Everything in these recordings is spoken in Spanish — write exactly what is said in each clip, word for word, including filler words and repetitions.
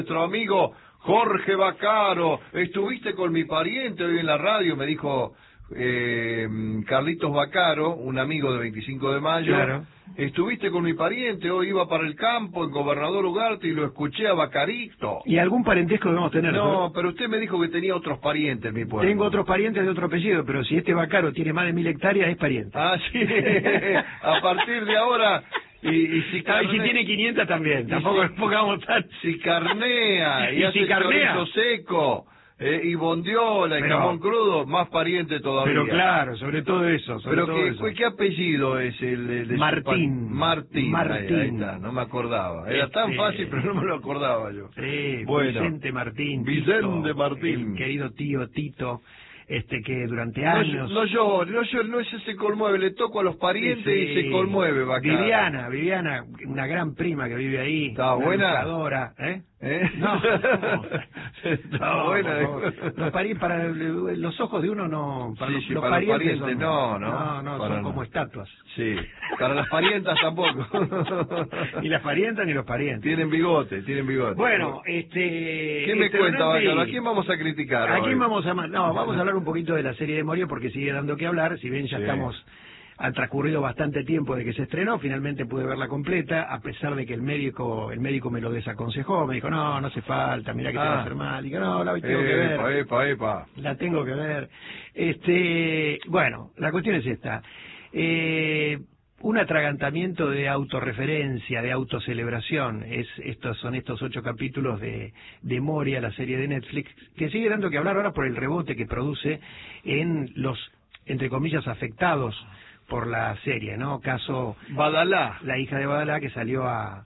Nuestro amigo Jorge Vaccaro, estuviste con mi pariente hoy en la radio, me dijo eh, Carlitos Vaccaro, un amigo de veinticinco de mayo. Claro. Estuviste con mi pariente, hoy iba para el campo, en Gobernador Ugarte, y lo escuché a Vaccarito. ¿Y algún parentesco debemos tener? No, pero usted me dijo que tenía otros parientes en mi pueblo. Tengo otros parientes de otro apellido, pero si este Vaccaro tiene más de mil hectáreas, es pariente. Ah, sí. A partir de ahora... Y, y si, ah, carne... y si tiene quinientas también, tampoco si, pongamos tan... Si carnea, y, y hace si carnea. chorizo seco, eh, y bondiola, y pero, jamón crudo, más pariente todavía. Pero claro, sobre todo eso. Sobre pero todo qué, eso. ¿qué apellido es el, el de Martín. Martín. Martín. Ahí, ahí está, no me acordaba. Era este... tan fácil, pero no me lo acordaba yo. Sí, bueno, Vicente Martín. Vicente Tito, Martín. El querido tío Tito. Este que durante años... No, no llore, no llore, no ese se conmueve, le toco a los parientes sí, sí. y se conmueve, Vaccaro. Viviana, Viviana, una gran prima que vive ahí. ¿Estaba buena? Educadora, ¿eh? ¿Eh? No, no. Estaba no, buena. Los, pari para los ojos de uno no... Para sí, los, sí, los para parientes, los parientes son, no, no. No, no, son no. como estatuas. Sí, para las parientas tampoco. Ni las parientas ni los parientes. Tienen bigote, tienen bigote. Bueno, este... ¿Qué me este, cuenta, Vaccaro? ¿A sí. quién vamos a criticar ¿A hoy? quién vamos a... No, vamos a hablar un poquito de la serie de Moria porque sigue dando que hablar, si bien ya sí. estamos... Ha transcurrido bastante tiempo de que se estrenó, finalmente pude verla completa, a pesar de que el médico el médico me lo desaconsejó, me dijo, no, no hace falta, mira que ah. te va a hacer mal. Digo, no, la tengo epa, que ver. Epa, epa. La tengo que ver. Este, bueno, la cuestión es esta. Eh, un atragantamiento de autorreferencia, de autocelebración, es estos son estos ocho capítulos de, de Moria, la serie de Netflix, que sigue dando que hablar ahora por el rebote que produce en los, entre comillas, afectados por la serie, ¿no? Caso Badalá, la hija de Badalá, que salió a,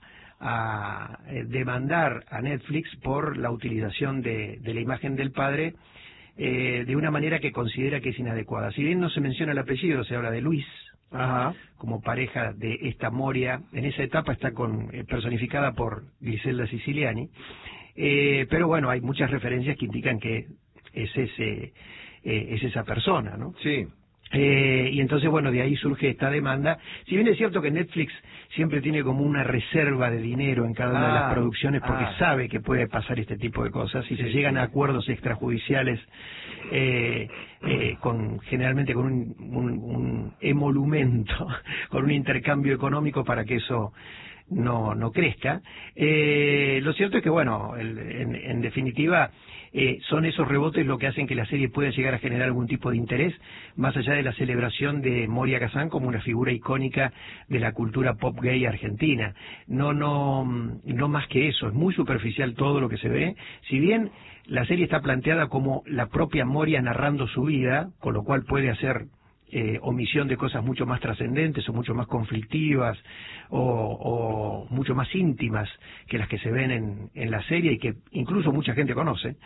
a demandar a Netflix por la utilización de, de la imagen del padre eh, de una manera que considera que es inadecuada. Si bien no se menciona el apellido, se habla de Luis, ajá, como pareja de esta Moria. En esa etapa está con eh, personificada por Griselda Siciliani, eh, pero bueno, hay muchas referencias que indican que es ese eh, es esa persona, ¿no? Sí. Eh, y entonces, bueno, de ahí surge esta demanda. Si bien es cierto que Netflix siempre tiene como una reserva de dinero en cada una ah, de las producciones porque ah. sabe que puede pasar este tipo de cosas y sí, se llegan sí. a acuerdos extrajudiciales eh, eh, con generalmente con un, un, un emolumento, con un intercambio económico para que eso no no crezca. Eh, lo cierto es que, bueno, el, en, en definitiva, eh, son esos rebotes lo que hacen que la serie pueda llegar a generar algún tipo de interés, más allá de la celebración de Moria Kazan como una figura icónica de la cultura pop gay argentina. No, no, no más que eso, es muy superficial todo lo que se ve. Si bien la serie está planteada como la propia Moria narrando su vida, con lo cual puede hacer Eh, omisión de cosas mucho más trascendentes o mucho más conflictivas o, o mucho más íntimas que las que se ven en, en la serie y que incluso mucha gente conoce.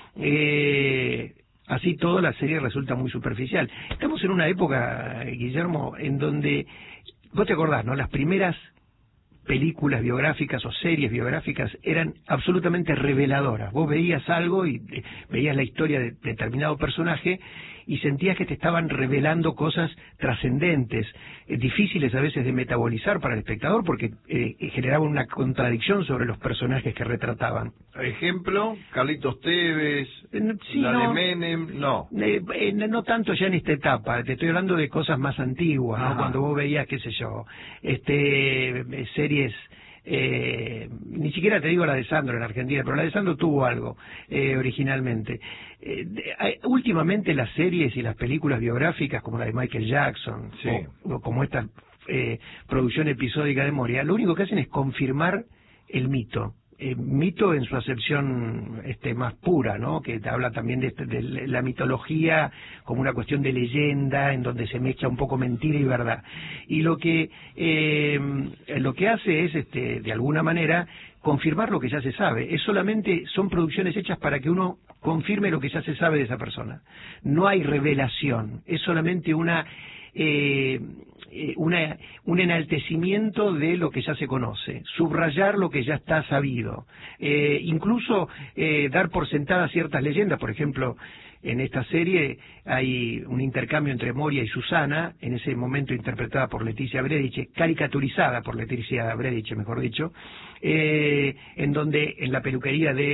Eh, así todo, la serie resulta muy superficial. Estamos en una época, Guillermo, en donde, vos te acordás, ¿no? Las primeras películas biográficas o series biográficas eran absolutamente reveladoras. Vos veías algo y eh, veías la historia de determinado personaje y sentías que te estaban revelando cosas trascendentes, eh, difíciles a veces de metabolizar para el espectador porque eh, generaban una contradicción sobre los personajes que retrataban. Ejemplo, Carlitos Tevez, eh, sí, la no, de Menem, no. Eh, eh, no tanto ya en esta etapa, te estoy hablando de cosas más antiguas, ¿no? Cuando vos veías, qué sé yo, este series... Eh, ni siquiera te digo la de Sandro en Argentina, pero la de Sandro tuvo algo eh, originalmente. Eh, de, eh, últimamente las series y las películas biográficas como la de Michael Jackson, sí, o, o como esta eh, producción episódica de Moria, lo único que hacen es confirmar el mito. Eh, mito en su acepción este, más pura, ¿no? Que te habla también de, de la mitología como una cuestión de leyenda en donde se mezcla un poco mentira y verdad. Y lo que eh, lo que hace es, este, de alguna manera, confirmar lo que ya se sabe. Es solamente son producciones hechas para que uno confirme lo que ya se sabe de esa persona. No hay revelación. Es solamente una eh, Una, un enaltecimiento de lo que ya se conoce, subrayar lo que ya está sabido, eh, incluso eh, dar por sentadas ciertas leyendas. Por ejemplo, en esta serie hay un intercambio entre Moria y Susana, en ese momento interpretada por Leticia Brediche, caricaturizada por Leticia Brediche, mejor dicho, eh, en donde en la peluquería de